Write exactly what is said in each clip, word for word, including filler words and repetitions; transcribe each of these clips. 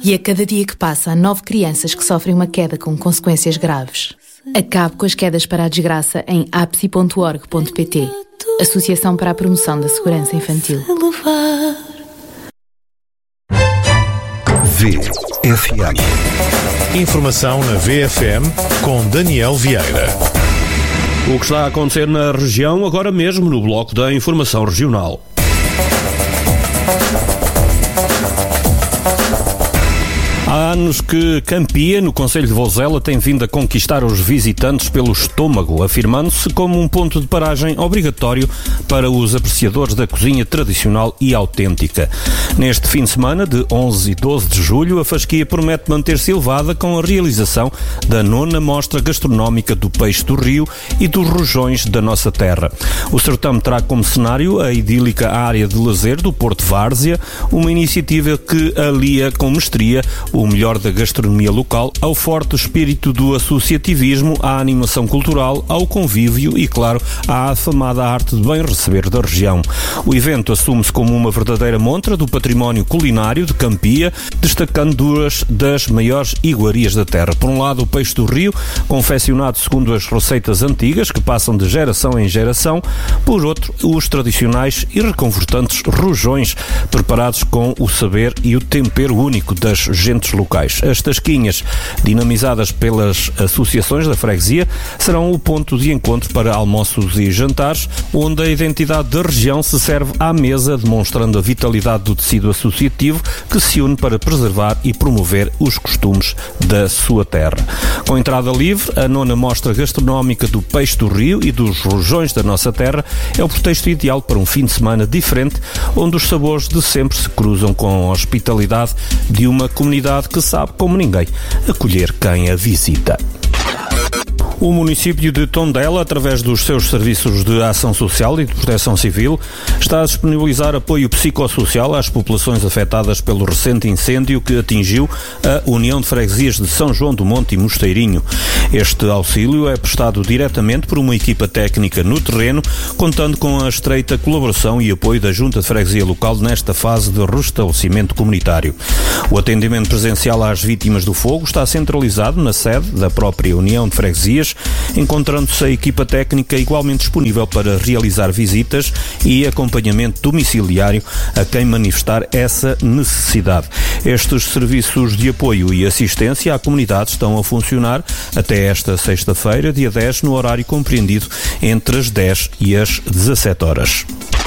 E a cada dia que passa, há nove crianças que sofrem uma queda com consequências graves. Acabe com as quedas para a desgraça em apsi ponto org ponto pt, Associação para a Promoção da Segurança Infantil. V F M. Informação na V F M com Daniel Vieira. O que está a acontecer na região agora mesmo no bloco da Informação Regional. Há anos que Campia, no concelho de Vouzela, tem vindo a conquistar os visitantes pelo estômago, afirmando-se como um ponto de paragem obrigatório para os apreciadores da cozinha tradicional e autêntica. Neste fim de semana, de onze e doze de julho, a fasquia promete manter-se elevada com a realização da nona mostra gastronómica do peixe do rio e dos rojões da nossa terra. O certame terá como cenário a idílica área de lazer do Porto Várzea, uma iniciativa que alia com mestria o melhor da gastronomia local ao forte espírito do associativismo, à animação cultural, ao convívio e, claro, à afamada arte de bem receber da região. O evento assume-se como uma verdadeira montra do património culinário de Campia, destacando duas das maiores iguarias da terra. Por um lado, o peixe do rio, confeccionado segundo as receitas antigas, que passam de geração em geração. Por outro, os tradicionais e reconfortantes rojões, preparados com o saber e o tempero único das gentes locais. As tasquinhas, dinamizadas pelas associações da freguesia, serão o ponto de encontro para almoços e jantares, onde a identidade da região se serve à mesa, demonstrando a vitalidade do tecido associativo que se une para preservar e promover os costumes da sua terra. Com entrada livre, a nona mostra gastronómica do peixe do rio e dos rojões da nossa terra é o pretexto ideal para um fim de semana diferente, onde os sabores de sempre se cruzam com a hospitalidade de uma comunidade que sabe, como ninguém, acolher quem a visita. O município de Tondela, através dos seus serviços de ação social e de proteção civil, está a disponibilizar apoio psicossocial às populações afetadas pelo recente incêndio que atingiu a União de Freguesias de São João do Monte e Mosteirinho. Este auxílio é prestado diretamente por uma equipa técnica no terreno, contando com a estreita colaboração e apoio da Junta de Freguesia local nesta fase de restabelecimento comunitário. O atendimento presencial às vítimas do fogo está centralizado na sede da própria União de Freguesias, encontrando-se a equipa técnica igualmente disponível para realizar visitas e acompanhamento domiciliário a quem manifestar essa necessidade. Estes serviços de apoio e assistência à comunidade estão a funcionar até esta sexta-feira, dia dez, no horário compreendido entre as dez e as dezassete horas.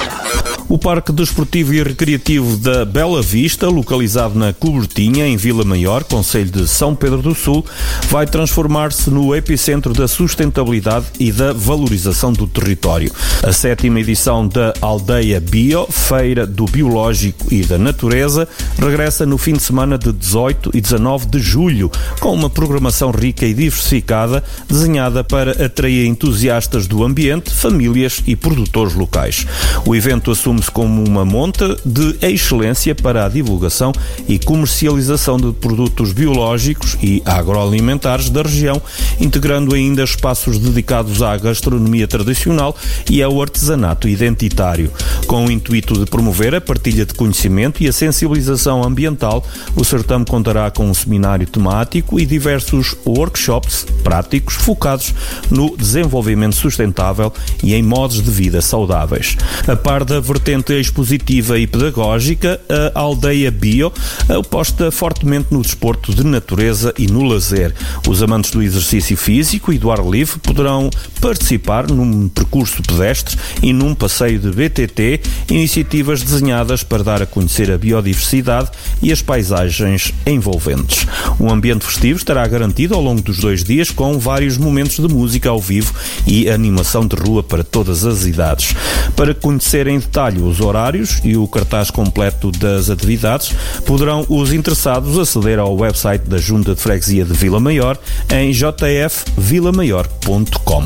O Parque Desportivo e Recreativo da Bela Vista, localizado na Cobertinha, em Vila Maior, concelho de São Pedro do Sul, vai transformar-se no epicentro da sustentabilidade e da valorização do território. A sétima edição da Aldeia Bio, Feira do Biológico e da Natureza, regressa no fim de semana de dezoito e dezanove de julho, com uma programação rica e diversificada, desenhada para atrair entusiastas do ambiente, famílias e produtores locais. O evento assume como uma monta de excelência para a divulgação e comercialização de produtos biológicos e agroalimentares da região, integrando ainda espaços dedicados à gastronomia tradicional e ao artesanato identitário. Com o intuito de promover a partilha de conhecimento e a sensibilização ambiental, o certame contará com um seminário temático e diversos workshops práticos focados no desenvolvimento sustentável e em modos de vida saudáveis. A par da vertente expositiva e pedagógica, a Aldeia Bio aposta fortemente no desporto de natureza e no lazer. Os amantes do exercício físico e do ar livre poderão participar num percurso pedestre e num passeio de B T T, iniciativas desenhadas para dar a conhecer a biodiversidade e as paisagens envolventes. Um ambiente festivo estará garantido ao longo dos dois dias, com vários momentos de música ao vivo e animação de rua para todas as idades. Para conhecer em detalhe os horários e o cartaz completo das atividades, poderão os interessados aceder ao website da Junta de Freguesia de Vila Maior em j f vila maior ponto com.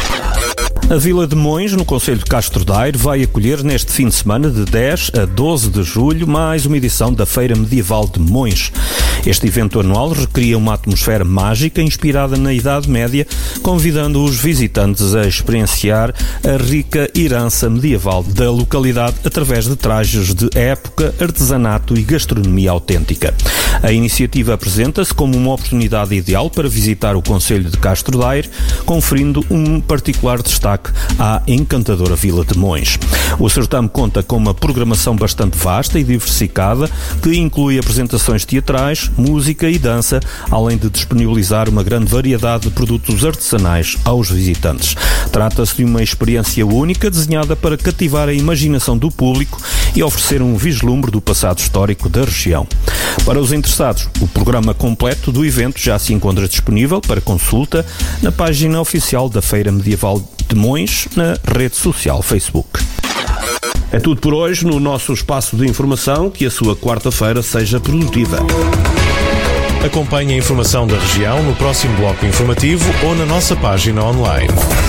A Vila de Mões, no concelho de Castro Daire, vai acolher neste fim de semana de dez a doze de julho mais uma edição da Feira Medieval de Mões. Este evento anual recria uma atmosfera mágica inspirada na Idade Média, convidando os visitantes a experienciar a rica herança medieval da localidade através de trajes de época, artesanato e gastronomia autêntica. A iniciativa apresenta-se como uma oportunidade ideal para visitar o concelho de Castro Daire, conferindo um particular destaque à encantadora Vila de Mões. O certame conta com uma programação bastante vasta e diversificada, que inclui apresentações teatrais, música e dança, além de disponibilizar uma grande variedade de produtos artesanais aos visitantes. Trata-se de uma experiência única, desenhada para cativar a imaginação do público e oferecer um vislumbre do passado histórico da região. Para os interessados, o programa completo do evento já se encontra disponível para consulta na página oficial da Feira Medieval de Mões, na rede social Facebook. É tudo por hoje no nosso espaço de informação. Que a sua quarta-feira seja produtiva. Acompanhe a informação da região no próximo bloco informativo ou na nossa página online.